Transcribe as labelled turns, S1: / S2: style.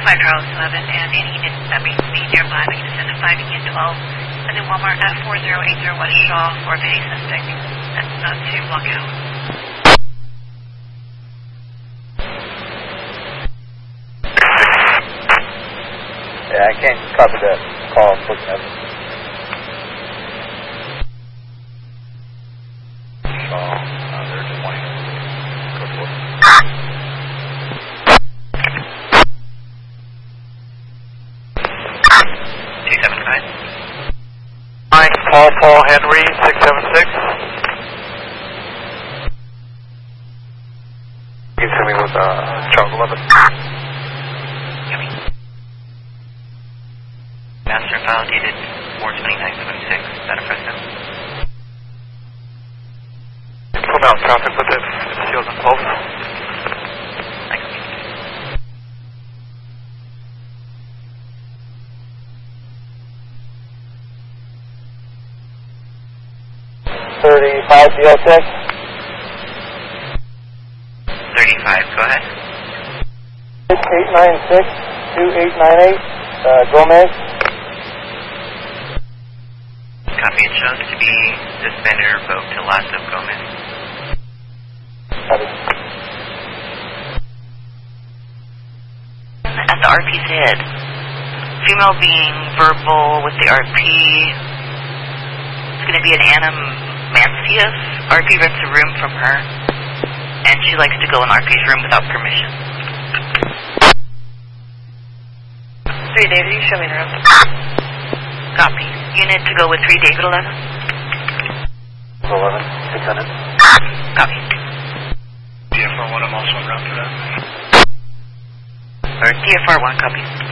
S1: 5 Charles 11, and any units that may be nearby, we can send a 5 and 12. And then Walmart at 4080 West Shaw for a suspect. That's 2 block out.
S2: Yeah, I can't copy that call. I'm looking at it. Shaw, they're just wanting to go for it.
S3: Paul Henry, 676. You can send me with Charles 11.
S4: Master file dated 4/29/76. Is that a Fresno?
S3: Pull down traffic with it. Seals and pulse.
S4: Thanks.
S2: DL6.
S4: 35, go ahead.
S2: 896-2898, Gomez.
S4: Copy, it shows to be suspended or revoked to last of Gomez.
S2: Copy.
S1: At the RP's head. Female being verbal with the RP. It's going to be an Mancius. RP rents a room from her, and she likes to go in RP's room without permission. 3 David, you show me the room. Copy. Unit to go with 3 David 11.
S2: 11, Lieutenant.
S1: Copy.
S3: DFR 1, I'm also en route for that.
S1: Or DFR 1, copy.